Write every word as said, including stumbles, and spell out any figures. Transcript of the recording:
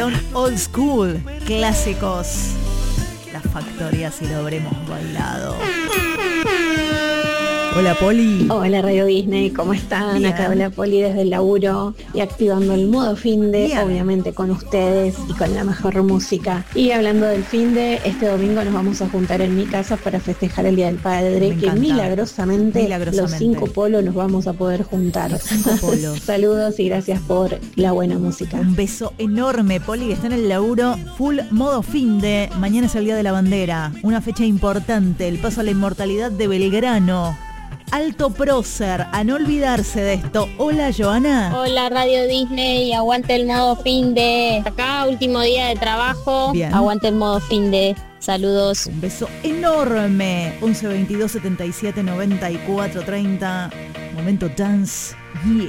versión old school, clásicos. La Factoría, si lo habremos bailado. Hola, Poli. Hola, Radio Disney, ¿cómo están? Bien. Acá habla Poli desde el laburo y activando el modo finde, Bien. obviamente con ustedes y con la mejor música. Y hablando del finde, este domingo nos vamos a juntar en mi casa para festejar el Día del Padre, Me que encanta. milagrosamente, Milagrosamente. los cinco polos nos vamos a poder juntar. Los cinco polos. Saludos y gracias por la buena música. Un beso enorme, Poli, que está en el laburo full modo finde. Mañana es el Día de la Bandera, una fecha importante, el paso a la inmortalidad de Belgrano. Alto prócer, a no olvidarse de esto. Hola, Joana. Hola Radio Disney, aguante el modo fin de acá, último día de trabajo. Bien. Aguante el modo fin de saludos. Un beso enorme. once veintidós setenta y siete noventa y cuatro treinta. Momento dance. Yeah.